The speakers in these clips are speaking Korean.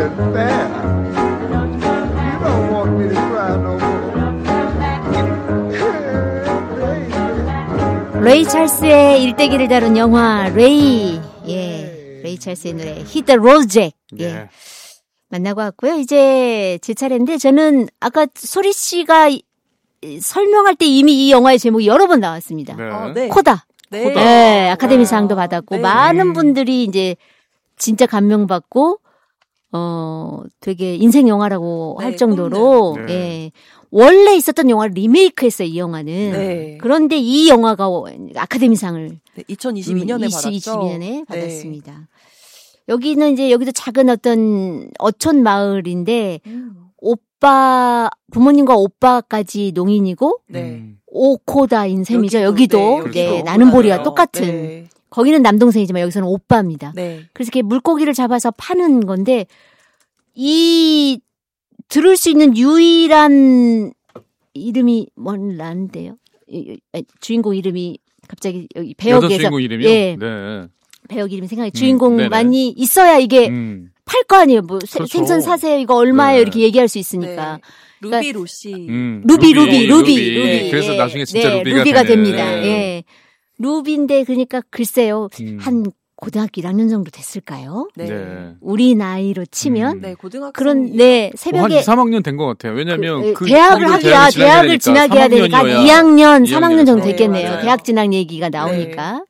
isn't fair. You don't want me to cry no more. 레이 찰스의 일대기를 다룬 영화 레이. 예. 레이 찰스의 노래 Hit the Road Jack. 예. 만나고 왔고요. 이제 제 차례인데 저는 아까 소리 씨가 설명할 때 이미 이 영화의 제목이 여러 번 나왔습니다. 네. 코다. 네. 네. 아카데미상도 받았고 네. 많은 분들이 이제 진짜 감명받고 되게 인생 영화라고 할 정도로 네. 예. 원래 있었던 영화를 리메이크했어요, 이 영화는. 네. 그런데 이 영화가 아카데미상을 2022년에 받았죠. 2022년에 받았습니다. 여기는 이제 여기도 작은 어떤 어촌 마을인데 부모님과 오빠까지 농인이고 오코다인 셈이죠. 여기도 네, 나는 보리와 똑같은. 네. 거기는 남동생이지만 여기서는 오빠입니다. 네. 그래서 이렇게 물고기를 잡아서 파는 건데 이 들을 수 있는 유일한 이름이 뭔란데요. 주인공 이름이 갑자기 여기 배역에서 여자 주인공 이름이요? 예. 네. 배역 이름이 생각이 주인공만이 있어야 이게 팔 거 아니에요. 뭐 그렇죠. 생선 사세요. 이거 얼마예요? 이렇게 얘기할 수 있으니까. 네. 루비 로시. 루비. 그래서 예. 나중에 진짜 네, 루비가 됩니다. 네. 예. 루비인데 그러니까 글쎄요. 한 고등학교 1학년 정도 됐을까요? 네. 우리 나이로 치면 네, 고등학생. 그런 네, 새벽에 한 3학년 된 것 같아요. 왜냐면 대학을 진학해야 되니까 2학년, 3학년 정도 네, 됐겠네요. 맞아요. 대학 진학 얘기가 나오니까.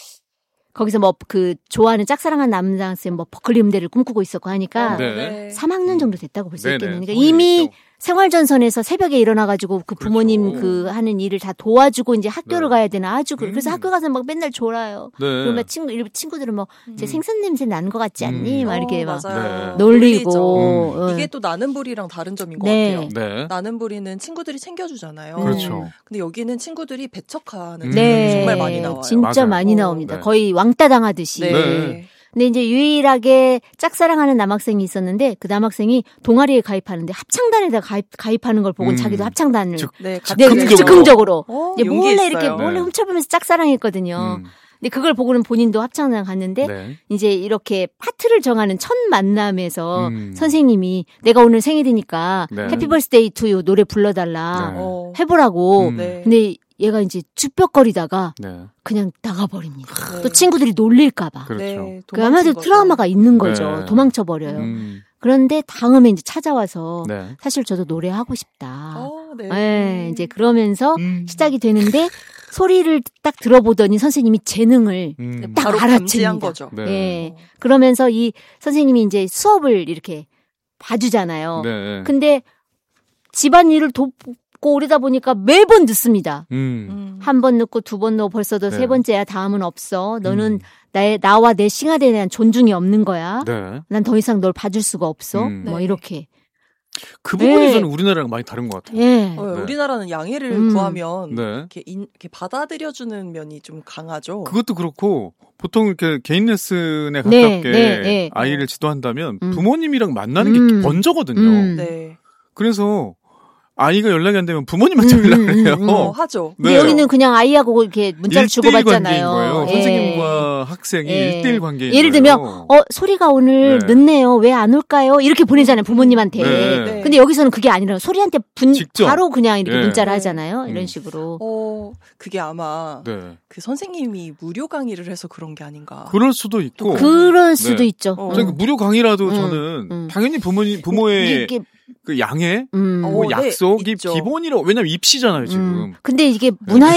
거기서 뭐 좋아하는 짝사랑한 남자학생 버클리 음대를 꿈꾸고 있었고 하니까 네. 3학년 정도 됐다고 볼 수 있겠네요. 그러니까 거의 이미 됐죠. 생활전선에서 새벽에 일어나가지고 그 부모님 그렇죠. 하는 일을 다 도와주고 이제 학교를 가야 되나 아주 그래서 학교 가서 막 맨날 졸아요. 네. 그러면 친구들은 뭐 제 생선 냄새 나는 것 같지 않니? 막 이렇게 막 맞아요. 놀리고. 이게 또 나는 보리랑 다른 점인 것 네. 같아요. 네. 나는 보리는 친구들이 챙겨주잖아요. 그렇죠. 근데 여기는 친구들이 배척하는 네. 정말 많이 나와요. 진짜 맞아요. 많이 나옵니다. 네. 거의 왕따 당하듯이. 네. 네. 근데 이제 유일하게 짝사랑하는 남학생이 있었는데 그 남학생이 동아리에 가입하는데 합창단에다 가입하는 걸 보고 자기도 합창단을 네, 즉흥적으로 이제 용기 몰래 있어요. 이렇게 몰래 훔쳐보면서 짝사랑했거든요. 근데 그걸 보고는 본인도 합창단 갔는데 네. 이제 이렇게 파트를 정하는 첫 만남에서 선생님이 내가 오늘 생일이니까 네. 해피 버스데이 투 유 노래 불러달라 네. 해보라고. 네. 근데 얘가 이제 쭈뼛거리다가 네. 그냥 나가버립니다. 네. 또 친구들이 놀릴까봐. 그렇죠. 네, 그 아마도 트라우마가 있는 거죠. 네. 도망쳐버려요. 그런데 다음에 이제 찾아와서 네. 사실 저도 노래하고 싶다. 네. 네, 이제 그러면서 시작이 되는데 소리를 딱 들어보더니 선생님이 재능을 딱 바로 알아챕니다. 감지한 거죠. 네. 예. 그러면서 이 선생님이 이제 수업을 이렇게 봐주잖아요. 네. 근데 집안일을 돕고 오르다 보니까 매번 늦습니다. 한 번 늦고 두 번 늦고 벌써도 네. 세 번째야. 다음은 없어. 너는 나와 내 싱아대에 대한 존중이 없는 거야. 네. 난 더 이상 널 봐줄 수가 없어. 뭐 네. 이렇게. 그 부분이 네. 저는 우리나라랑 많이 다른 것 같아요. 예. 네. 우리나라는 양해를 구하면 네. 이렇게 받아들여주는 면이 좀 강하죠. 그것도 그렇고 보통 이렇게 개인 레슨에 네, 가깝게 네. 아이를 지도한다면 부모님이랑 만나는 게 먼저거든요. 네. 그래서 아이가 연락이 안 되면 부모님한테 연락을 해요. 하죠. 근데 여기는 그냥 아이하고 이렇게 문자를 1대1 주고받잖아요. 관계인 거예요. 예. 선생님과 학생이 1대1 관계인 예를 거예요. 들면 소리가 오늘 네. 늦네요. 왜 안 올까요? 이렇게 보내잖아요. 부모님한테. 네. 근데 여기서는 그게 아니라 소리한테 직접. 바로 그냥 이렇게 네. 문자를 하잖아요. 이런 식으로. 그게 아마 네. 그 선생님이 무료 강의를 해서 그런 게 아닌가. 그럴 수도 있고. 그럴 수도 네. 있죠. 저는 그 무료 강의라도 저는 당연히 부모의 이게 그 양해, 네, 약속이 있죠. 기본이라고. 왜냐면 입시잖아요 지금. 근데 이게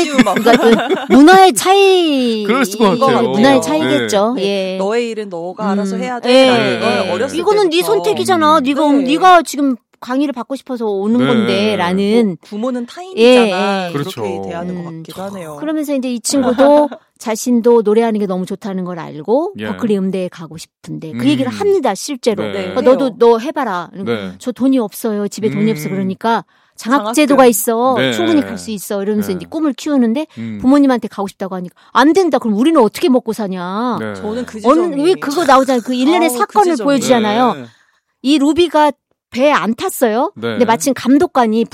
문화의 차이. 그럴 수가 같아요. 문화의 차이겠죠. 네. 예. 너의 일은 너가 알아서 해야 돼. 예. 어렸을 이거는 네 때부터. 선택이잖아. 네가 지금 강의를 받고 싶어서 오는 네. 건데라는. 부모는 타인이잖아. 예. 그렇죠. 이렇게 대하는 것 같기도 하네요. 그러면서 이제 이 친구도 자신도 노래하는 게 너무 좋다는 걸 알고 예. 버클리 음대에 가고 싶은데 그 얘기를 합니다. 실제로. 네. 너도 너 해봐라. 네. 저 돈이 없어요. 집에 돈이 없어. 그러니까 장학제도가 있어. 네. 충분히 갈 수 있어. 이러면서 네. 이제 꿈을 키우는데 부모님한테 가고 싶다고 하니까 안 된다. 그럼 우리는 어떻게 먹고 사냐. 네. 저는 그 지점이 왜 그거 나오잖아요. 그 일련의 사건을 지점이. 보여주잖아요. 네. 이 루비가 배에 안 탔어요. 네. 근데 마침 감독관이